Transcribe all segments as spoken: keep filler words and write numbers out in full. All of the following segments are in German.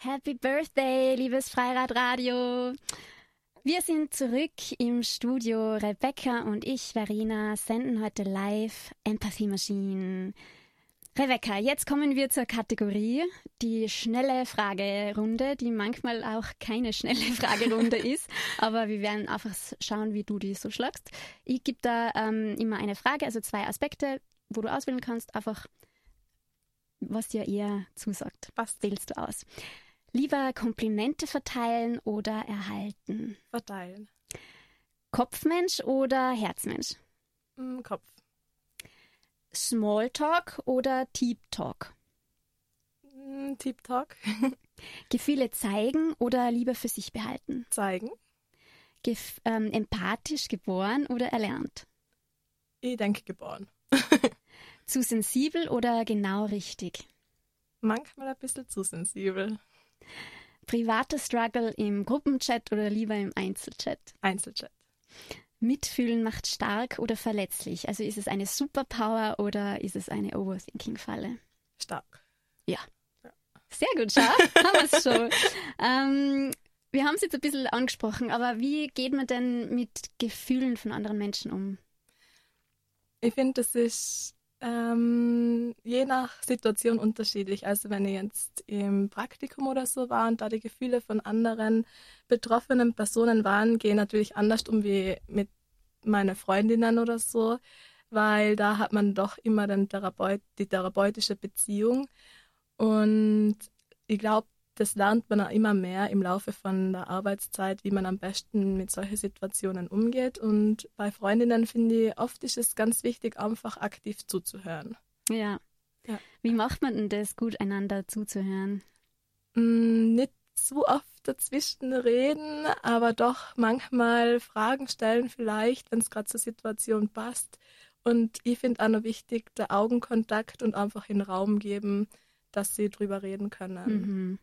Happy Birthday, liebes Freiradradio! Wir sind zurück im Studio. Rebecca und ich, Verena, senden heute live Empathy Machine. Rebecca, jetzt kommen wir zur Kategorie, die schnelle Fragerunde, die manchmal auch keine schnelle Fragerunde ist, aber wir werden einfach schauen, wie du die so schlagst. Ich gebe da ähm, immer eine Frage, also zwei Aspekte, wo du auswählen kannst, einfach was dir eher zusagt. Was wählst du aus? Lieber Komplimente verteilen oder erhalten? Verteilen. Kopfmensch oder Herzmensch? Mm, Kopf. Smalltalk oder Deep Talk? Mm, Deep Talk. Gefühle zeigen oder lieber für sich behalten? Zeigen. Gef- ähm, empathisch geboren oder erlernt? Ich denke geboren. Zu sensibel oder genau richtig? Manchmal ein bisschen zu sensibel. Privater Struggle im Gruppenchat oder lieber im Einzelchat? Einzelchat. Mitfühlen macht stark oder verletzlich? Also ist es eine Superpower oder ist es eine Overthinking-Falle? Stark. Ja. ja. Sehr gut, schau. Haben wir es schon. Ähm, wir haben es jetzt ein bisschen angesprochen, aber wie geht man denn mit Gefühlen von anderen Menschen um? Ich finde, das ist ähm, je nach Situation unterschiedlich. Also wenn ich jetzt im Praktikum oder so war und da die Gefühle von anderen betroffenen Personen waren, gehe ich natürlich anders um wie mit meinen Freundinnen oder so, weil da hat man doch immer den Therapeut, die therapeutische Beziehung. Und ich glaube, das lernt man auch immer mehr im Laufe von der Arbeitszeit, wie man am besten mit solchen Situationen umgeht. Und bei Freundinnen finde ich, oft ist es ganz wichtig, einfach aktiv zuzuhören. Ja. ja. Wie macht man denn das, gut einander zuzuhören? Mm, nicht zu oft dazwischen reden, aber doch manchmal Fragen stellen vielleicht, wenn es gerade zur Situation passt. Und ich finde auch noch wichtig, der Augenkontakt und einfach den Raum geben, dass sie drüber reden können. Mhm.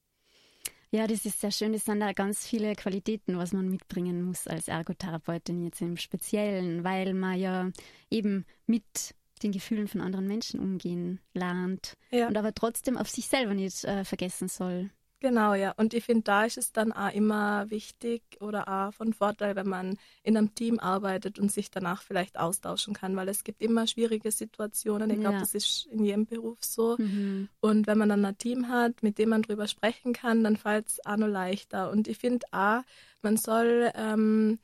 Ja, das ist sehr schön. Das sind da ganz viele Qualitäten, was man mitbringen muss als Ergotherapeutin jetzt im Speziellen, weil man ja eben mit den Gefühlen von anderen Menschen umgehen lernt ja. und aber trotzdem auf sich selber nicht äh, vergessen soll. Genau, ja. Und ich finde, da ist es dann auch immer wichtig oder auch von Vorteil, wenn man in einem Team arbeitet und sich danach vielleicht austauschen kann, weil es gibt immer schwierige Situationen. Ich glaube, Ja. das ist in jedem Beruf so. Mhm. Und wenn man dann ein Team hat, mit dem man drüber sprechen kann, dann fällt es auch noch leichter. Und ich finde auch, man soll ähm,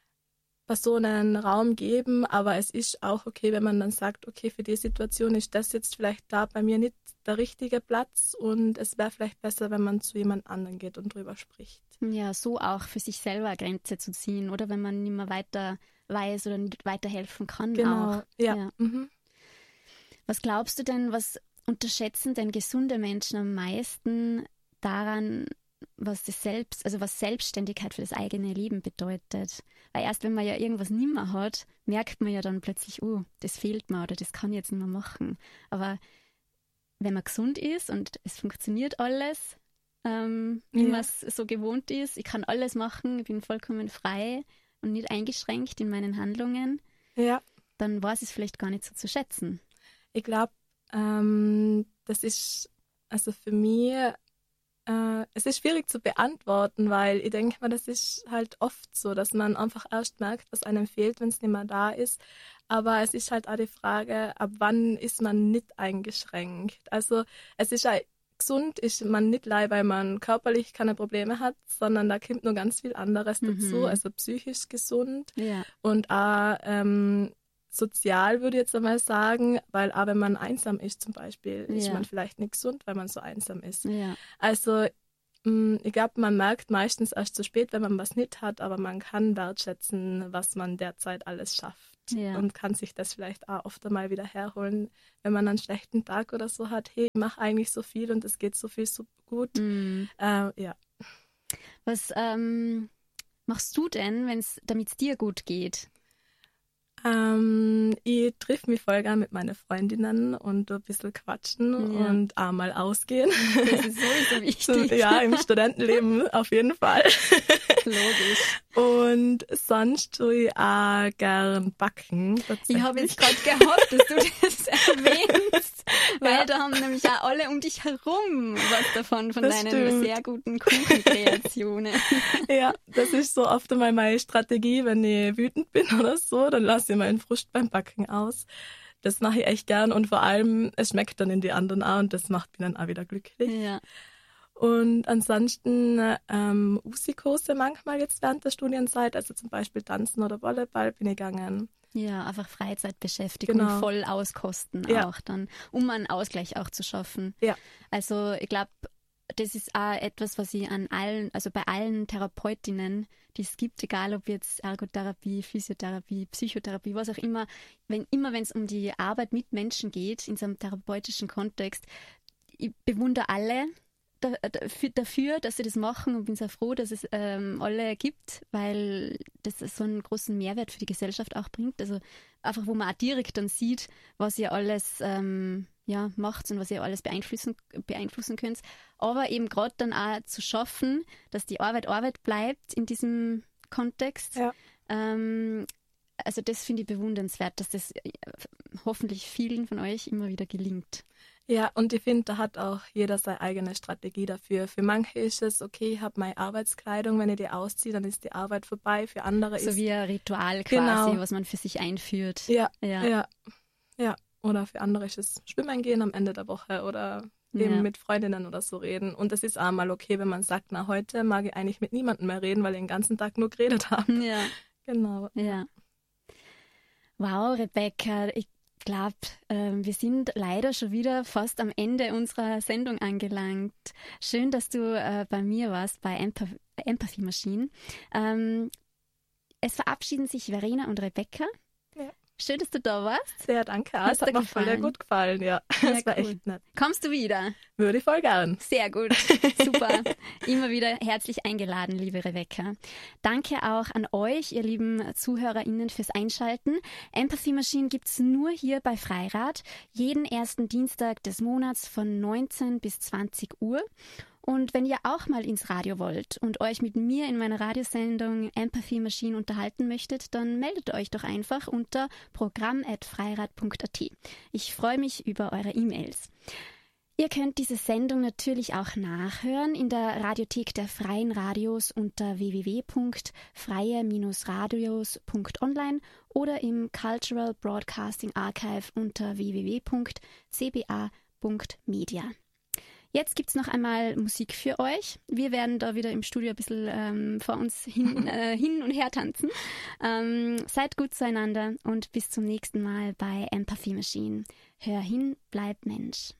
Personen Raum geben, aber es ist auch okay, wenn man dann sagt, okay, für die Situation ist das jetzt vielleicht da bei mir nicht der richtige Platz und es wäre vielleicht besser, wenn man zu jemand anderem geht und drüber spricht. Ja, so auch für sich selber Grenze zu ziehen oder wenn man nicht mehr weiter weiß oder nicht weiterhelfen kann. Genau, auch. ja. ja. Mhm. Was glaubst du denn, was unterschätzen denn gesunde Menschen am meisten daran, was das Selbst, also was Selbstständigkeit für das eigene Leben bedeutet? Weil erst wenn man ja irgendwas nicht mehr hat, merkt man ja dann plötzlich, oh, das fehlt mir oder das kann ich jetzt nicht mehr machen. Aber wenn man gesund ist und es funktioniert alles, ähm, wie Ja. man es so gewohnt ist, ich kann alles machen, ich bin vollkommen frei und nicht eingeschränkt in meinen Handlungen, Ja. dann weiß ich es vielleicht gar nicht so zu schätzen. Ich glaube, ähm, das ist also für mich, äh, es ist schwierig zu beantworten, weil ich denke mal, das ist halt oft so, dass man einfach erst merkt, was einem fehlt, wenn es nicht mehr da ist. Aber es ist halt auch die Frage, ab wann ist man nicht eingeschränkt? Also es ist ja gesund, ist man nicht leid, weil man körperlich keine Probleme hat, sondern da kommt noch ganz viel anderes Mhm. dazu, also psychisch gesund Ja. und auch ähm, sozial, würde ich jetzt einmal sagen, weil auch wenn man einsam ist zum Beispiel, ist Ja. man vielleicht nicht gesund, weil man so einsam ist. Ja. Also mh, ich glaube, man merkt meistens erst zu spät, wenn man was nicht hat, aber man kann wertschätzen, was man derzeit alles schafft. Ja. Und kann sich das vielleicht auch oft einmal wieder herholen, wenn man einen schlechten Tag oder so hat. Hey, ich mache eigentlich so viel und es geht so viel so gut. Mhm. Äh, ja. Was ähm, machst du denn, damit es dir gut geht? Ähm, ich triff mich voll gern mit meinen Freundinnen und ein bisschen quatschen Ja. und auch mal ausgehen. Das ist sowieso wichtig. Ja, im Studentenleben auf jeden Fall. Logisch. Und sonst tue ich auch gern backen. Ich habe jetzt gerade gehofft, dass du das erwähnst, weil ja. da haben nämlich auch alle um dich herum was davon, von Das deinen stimmt. sehr guten Kuchenkreationen. Ja, das ist so oft einmal meine Strategie, wenn ich wütend bin oder so, dann lasse ich meinen Frust beim Backen aus. Das mache ich echt gern und vor allem, es schmeckt dann in die anderen auch und das macht mich dann auch wieder glücklich. Ja. Und ansonsten ähm, Musikkurse manchmal jetzt während der Studienzeit, also zum Beispiel Tanzen oder Volleyball bin ich gegangen. Ja, einfach Freizeitbeschäftigung Genau. voll auskosten Ja. auch dann, um einen Ausgleich auch zu schaffen. Ja. Also ich glaube, das ist auch etwas, was ich an allen, also bei allen Therapeutinnen, die es gibt, egal ob jetzt Ergotherapie, Physiotherapie, Psychotherapie, was auch immer, wenn immer wenn es um die Arbeit mit Menschen geht, in so einem therapeutischen Kontext, ich bewundere alle da, dafür, dafür, dass sie das machen und bin sehr froh, dass es ähm, alle gibt, weil das so einen großen Mehrwert für die Gesellschaft auch bringt. Also einfach, wo man auch direkt dann sieht, was ihr alles ähm, ja, macht und was ihr alles beeinflussen, beeinflussen könnt. Aber eben gerade dann auch zu schaffen, dass die Arbeit Arbeit bleibt in diesem Kontext. Ja. Ähm, also das finde ich bewundernswert, dass das äh, hoffentlich vielen von euch immer wieder gelingt. Ja, und ich finde, da hat auch jeder seine eigene Strategie dafür. Für manche ist es, okay, ich habe meine Arbeitskleidung, wenn ich die ausziehe, dann ist die Arbeit vorbei. Für andere So ist wie ein Ritual quasi, Genau. was man für sich einführt. ja, Ja. ja, ja. Oder für andere ist es Schwimmen gehen am Ende der Woche oder eben Ja. mit Freundinnen oder so reden. Und es ist auch mal okay, wenn man sagt, na, heute mag ich eigentlich mit niemandem mehr reden, weil ich den ganzen Tag nur geredet habe. Ja. Genau. Ja. Wow, Rebecca, ich glaube, ähm, wir sind leider schon wieder fast am Ende unserer Sendung angelangt. Schön, dass du äh, bei mir warst, bei Empath- Empathy Machine. Ähm, es verabschieden sich Verena und Rebecca. Ja. Schön, dass du da warst. Sehr danke. Hat's Es hat dir mir voll gefallen? gut gefallen, ja. Ja, Es war cool. echt nett. Kommst du wieder? Würde ich voll gern. Sehr gut, super. Immer wieder herzlich eingeladen, liebe Rebecca. Danke auch an euch, ihr lieben ZuhörerInnen, fürs Einschalten. Empathy Machine gibt's nur hier bei Freirad, jeden ersten Dienstag des Monats von neunzehn bis zwanzig Uhr. Und wenn ihr auch mal ins Radio wollt und euch mit mir in meiner Radiosendung Empathy Machine unterhalten möchtet, dann meldet euch doch einfach unter programm at freirad punkt a t. Ich freue mich über eure E-Mails. Ihr könnt diese Sendung natürlich auch nachhören in der Radiothek der Freien Radios unter w w w punkt freie radios punkt online oder im Cultural Broadcasting Archive unter w w w punkt c b a punkt media. Jetzt gibt's noch einmal Musik für euch. Wir werden da wieder im Studio ein bisschen ähm, vor uns hin, äh, hin und her tanzen. Ähm, seid gut zueinander und bis zum nächsten Mal bei Empathy Machine. Hör hin, bleib Mensch.